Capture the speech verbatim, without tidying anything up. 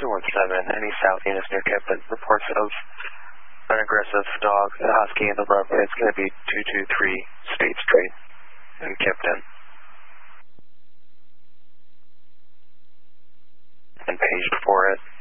two one seven, any south units near Kipton, reports of an aggressive dog, a husky in the road. It's going to be two two three State Street in Kipton. And paged for it.